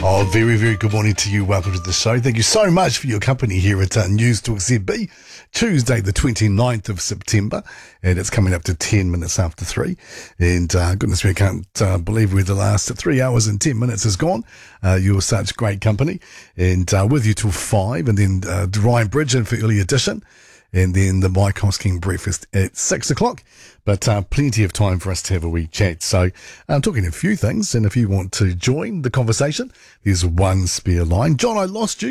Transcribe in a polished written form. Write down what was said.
Oh, very, very good morning to you. Welcome to the show. Thank you so much for your company here at News Talk ZB. Tuesday, the 29th of September, and it's coming up to 10 minutes after 3. And goodness me, I can't believe where the last 3 hours and 10 minutes has gone. You're such great company. And with you till 5, and then Ryan Bridgen for early edition. And then the Mike Hosking breakfast at 6 o'clock. But plenty of time for us to have a wee chat. So I'm talking a few things, and if you want to join the conversation, there's one spare line. John, I lost you.